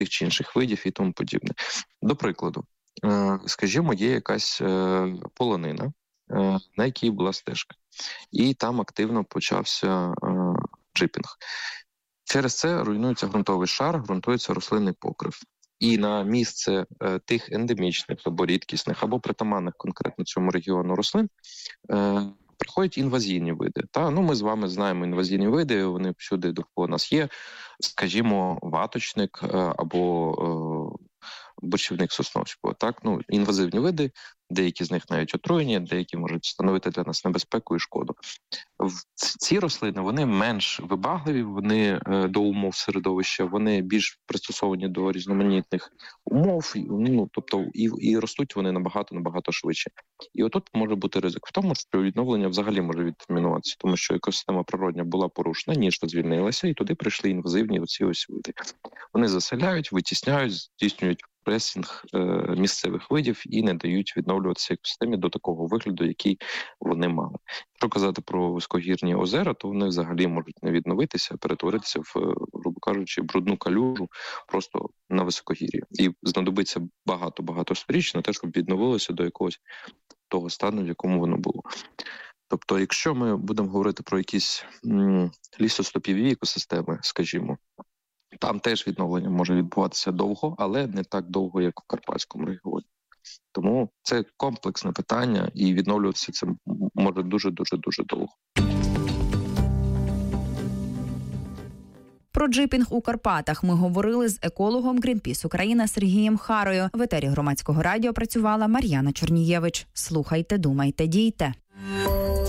тих чи інших видів і тому подібне. До прикладу, скажімо, є якась полонина, на якій була стежка, і там активно почався джипінг. Через це руйнується ґрунтовий шар, ґрунтується рослинний покрив. І на місце тих ендемічних або рідкісних, або притаманних конкретно цьому регіону рослин приходять інвазійні види. Ми з вами знаємо інвазійні види, вони всюди довкола нас є. Скажімо, ваточник або борщівник сосновського. Інвазивні види, деякі з них навіть отруєні, деякі можуть становити для нас небезпеку і шкоду. Ці рослини, вони менш вибагливі, вони до умов середовища, вони більш пристосовані до різноманітних умов, тобто і ростуть вони набагато швидше. І отут може бути ризик в тому, що відновлення взагалі може відтермінуватися, тому що екосистема природня була порушена, ніжка звільнилася, і туди прийшли інвазивні оці ось види. Вони заселяють, витісняють, здійснюють пресінг місцевих видів і не дають відновлюватися екосистемі до такого вигляду, який вони мали. Якщо казати про високогірні озера, то вони взагалі можуть не відновитися, перетворитися в, грубо кажучи, брудну калюжу просто на високогір'ї. І знадобиться багато сторіч на те, щоб відновилося до якогось того стану, в якому воно було. Тобто, якщо ми будемо говорити про якісь лісостепові екосистеми, скажімо, там теж відновлення може відбуватися довго, але не так довго, як в Карпатському регіоні. Тому це комплексне питання, і відновлюватися це може дуже довго. Про джипінг у Карпатах ми говорили з екологом Greenpeace Україна Сергієм Харою. В етері Громадського радіо працювала Мар'яна Чорнієвич. Слухайте, думайте, дійте.